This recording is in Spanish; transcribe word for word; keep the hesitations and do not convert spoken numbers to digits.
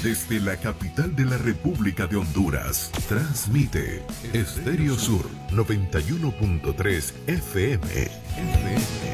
Desde la capital de la República de Honduras, transmite Estéreo Sur noventa y uno punto tres F M. F M.